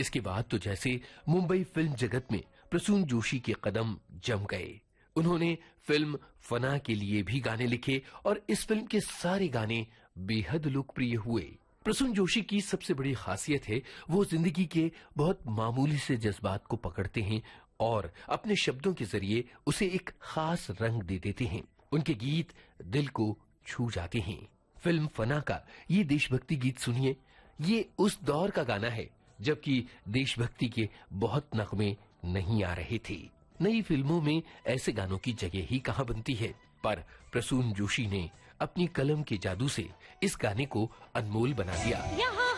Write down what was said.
इसके बाद तो जैसे मुंबई फिल्म जगत में प्रसून जोशी के कदम जम गए। उन्होंने फिल्म फना के लिए भी गाने लिखे और इस फिल्म के सारे गाने बेहद लोकप्रिय हुए। प्रसून जोशी की सबसे बड़ी खासियत है वो जिंदगी के बहुत मामूली से जज्बात को पकड़ते हैं और अपने शब्दों के जरिए उसे एक खास रंग दे देते हैं। उनके गीत दिल को छू जाते हैं। फिल्म फना का ये देशभक्ति गीत सुनिए। ये उस दौर का गाना है जबकि देशभक्ति के बहुत नगमे नहीं आ रहे थे। नई फिल्मों में ऐसे गानों की जगह ही कहां बनती है, पर प्रसून जोशी ने अपनी कलम के जादू से इस गाने को अनमोल बना दिया।